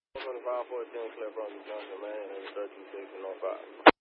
2514 Cliff Bronson Johnson, man, and 32 6 and 05.